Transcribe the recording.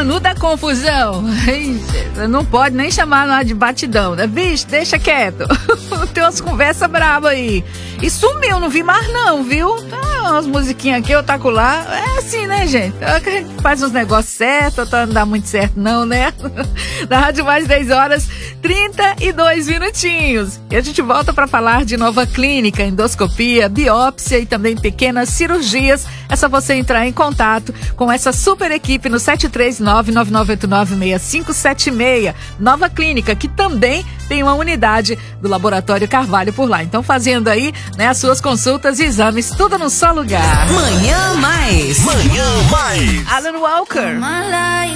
Manu da confusão. Não pode nem chamar nada de batidão, né? Bicho, deixa quieto. Tem umas conversas bravas aí. E sumiu, não vi mais não, viu? Umas musiquinhas aqui, eu taco lá. É assim, né, gente? A gente faz uns negócios certos, não dá muito certo não, né? Da Rádio Mais 10 horas, 32 minutinhos. E a gente volta para falar de Nova Clínica, endoscopia, biópsia e também pequenas cirurgias. É só você entrar em contato com essa super equipe no 739-9989-6576. Nova Clínica, que também tem uma unidade do Laboratório Carvalho por lá. Então, fazendo aí, né, as suas consultas e exames, tudo no só lugar. Manhã Mais. Alan Walker.